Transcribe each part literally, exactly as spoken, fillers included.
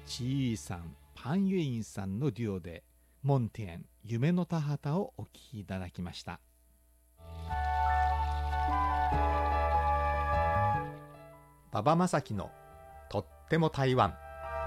チーさん、パンユインさんのデュオでモンティエン夢の田畑をお聴きいただきました。馬場正樹のとっても台湾。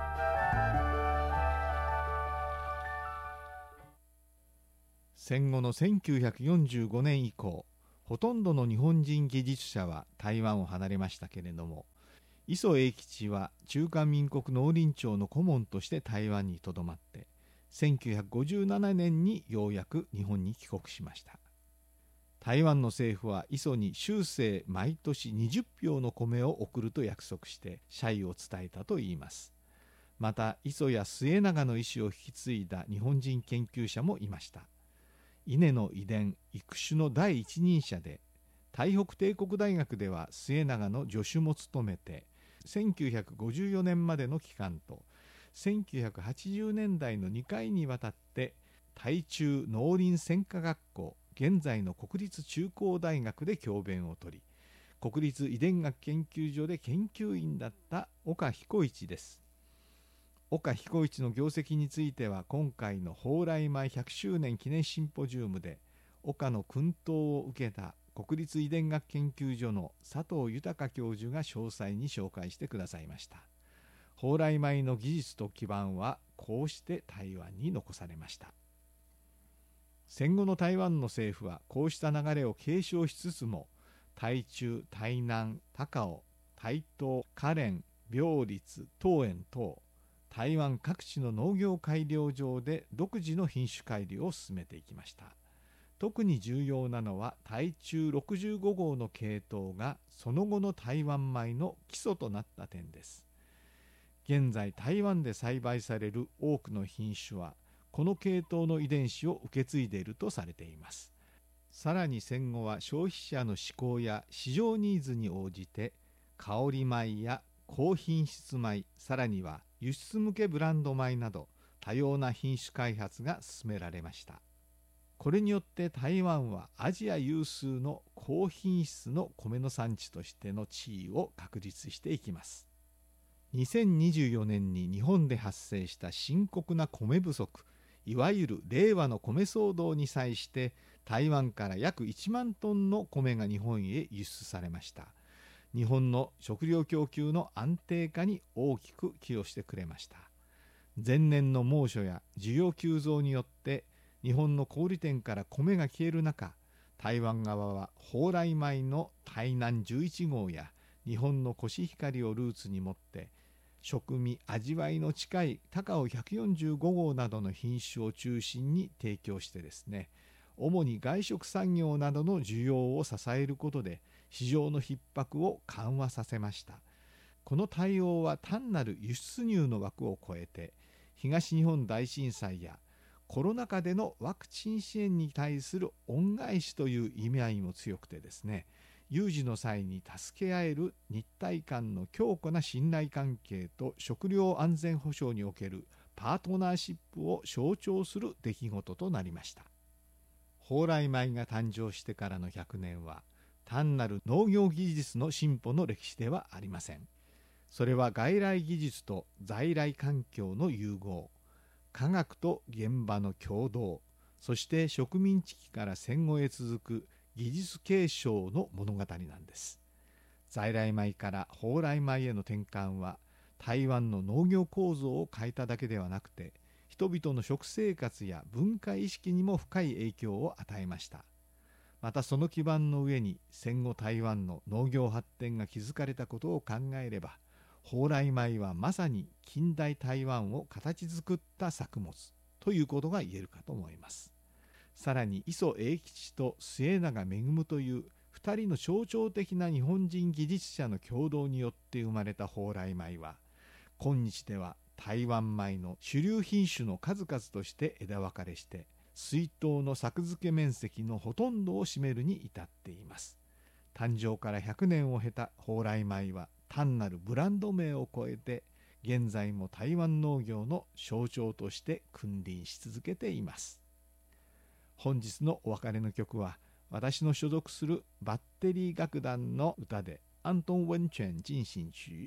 戦後のせんきゅうひゃくよんじゅうごねん以降、ほとんどの日本人技術者は台湾を離れましたけれども、磯永吉は中華民国農林庁の顧問として台湾にとどまって、せんきゅうひゃくごじゅうななねんにようやく日本に帰国しました。台湾の政府は磯に終生毎年にじゅっぴょうの米を送ると約束して謝意を伝えたといいます。また磯や末永の意思を引き継いだ日本人研究者もいました。稲の遺伝育種の第一人者で、台北帝国大学では末永の助手も務めて、せんきゅうひゃくごじゅうよねんまでの期間とせんきゅうひゃくはちじゅうねんだいのにかいにわたって台中農林専科学校、現在の国立中高大学で教鞭をとり、国立遺伝学研究所で研究員だった岡彦一です。岡彦一の業績については、今回の蓬莱米ひゃくしゅうねん記念シンポジウムで岡の薫陶を受けた国立遺伝学研究所の佐藤豊教授が詳細に紹介してくださいました。蓬莱米の技術と基盤はこうして台湾に残されました。戦後の台湾の政府はこうした流れを継承しつつも、台中、台南、高雄、台東、花蓮、苗栗、桃園等台湾各地の農業改良場で独自の品種改良を進めていきました。特に重要なのは台中ろくじゅうごごうの系統がその後の台湾米の基礎となった点です。現在台湾で栽培される多くの品種はこの系統の遺伝子を受け継いでいるとされています。さらに戦後は消費者の嗜好や市場ニーズに応じて香り米や高品質米、さらには輸出向けブランド米など多様な品種開発が進められました。これによって台湾はアジア有数の高品質の米の産地としての地位を確立していきます。にせんにじゅうよねんに日本で発生した深刻な米不足、いわゆる令和の米騒動に際して台湾から約いちまんトンの米が日本へ輸出されました。日本の食料供給の安定化に大きく寄与してくれました。前年の猛暑や需要急増によって日本の小売店から米が消える中、台湾側は蓬莱米の台南じゅういちごうや日本のコシヒカリをルーツに持って食味味わいの近い高尾ひゃくよんじゅうごごうなどの品種を中心に提供してですね、主に外食産業などの需要を支えることで市場の逼迫を緩和させました。この対応は単なる輸出入の枠を超えて、東日本大震災やコロナ禍でのワクチン支援に対する恩返しという意味合いも強くてですね、有事の際に助け合える日台間の強固な信頼関係と食料安全保障におけるパートナーシップを象徴する出来事となりました。蓬莱米が誕生してからのひゃくねんは単なる農業技術の進歩の歴史ではありません。それは外来技術と在来環境の融合、科学と現場の共同、そして植民地期から戦後へ続く技術継承の物語なんです。在来米から蓬莱米への転換は台湾の農業構造を変えただけではなくて、人々の食生活や文化意識にも深い影響を与えました。またその基盤の上に戦後台湾の農業発展が築かれたことを考えれば、蓬莱米はまさに近代台湾を形作った作物ということが言えるかと思います。さらに磯永吉と末永恵というふたりの象徴的な日本人技術者の共同によって生まれた蓬莱米は、今日では台湾米の主流品種の数々として枝分かれして、水筒の作付け面積のほとんどを占めるに至っています。誕生からひゃくねんを経た蓬莱米は単なるブランド名を超えて、現在も台湾農業の象徴として君臨し続けています。本日のお別れの曲は、私の所属するバッテリー楽団の歌で、アントン温泉進行曲、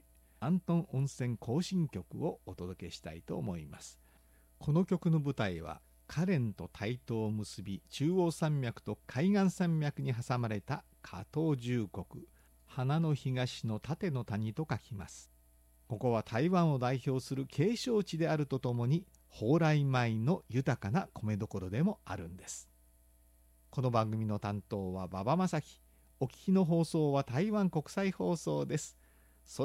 アントン温泉行進曲をお届けしたいと思います。この曲の舞台は花蓮と台東を結び、中央山脈と海岸山脈に挟まれた加東十国、花の東の縦の谷と書きます。ここは台湾を代表する景勝地であるとともに、蓬莱米の豊かな米どころでもあるんです。この番組の担当は馬場正樹。お聞きの放送は台湾国際放送です。